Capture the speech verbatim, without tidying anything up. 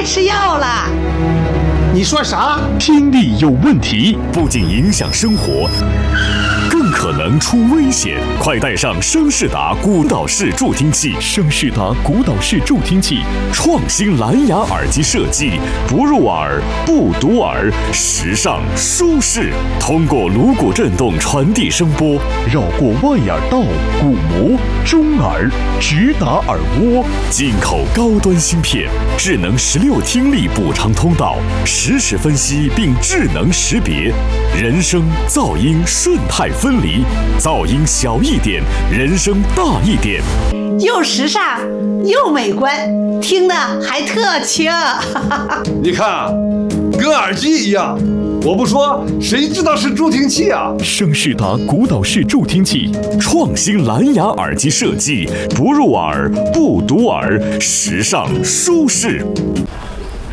吃药了。 你说啥？ 听力有问题， 不仅影响生活，更可能出危险。快带上声仕达鼓岛式助听器。 声仕达鼓岛式助听器， 创新蓝牙耳机设计，不入耳不堵耳，时尚舒适，通过颅骨振动传递声波， 绕过外耳道、鼓膜、中耳，直达耳蜗。 进口高端芯片，智能十六听力补偿通道，实时分析并智能识别，人声噪音顺态分离，噪音小一点，人声大一点， 又时尚又美观，听得还特轻。 你看啊，跟耳机一样。我不说，谁知道是助听器啊？ 声仕达鼓岛式助听器， 创新蓝牙耳机设计，不入耳不堵耳，时尚舒适。